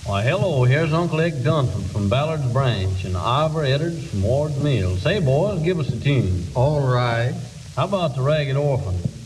Why, hello, here's Uncle Ed Dunford from Ballard's Branch and Ivor Edwards from Ward's Mill. Say, boys, give us a tune. All right. How about the Ragged Orphan?